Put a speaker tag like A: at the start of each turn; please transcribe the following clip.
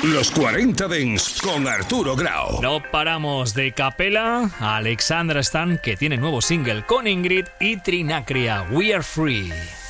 A: Los 40 Dents con Arturo Grau.
B: No paramos de capela a Alexandra Stan, que tiene nuevo single con Ingrid y Trinacria, We Are Free.